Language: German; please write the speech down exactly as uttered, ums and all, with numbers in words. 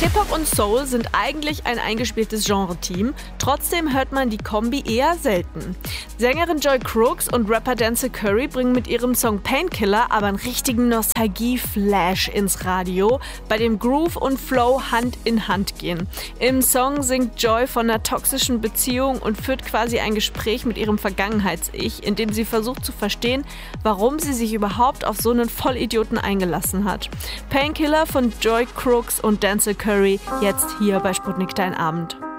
Hip-Hop und Soul sind eigentlich ein eingespieltes Genre-Team, trotzdem hört man die Kombi eher selten. Sängerin Joy Crooks und Rapper Denzel Curry bringen mit ihrem Song Painkiller aber einen richtigen Nostalgie-Flash ins Radio, bei dem Groove und Flow Hand in Hand gehen. Im Song singt Joy von einer toxischen Beziehung und führt quasi ein Gespräch mit ihrem Vergangenheits-Ich, in dem sie versucht zu verstehen, warum sie sich überhaupt auf so einen Vollidioten eingelassen hat. Painkiller von Joy Crooks und Denzel Curry, jetzt hier bei Sputnik Dein Abend.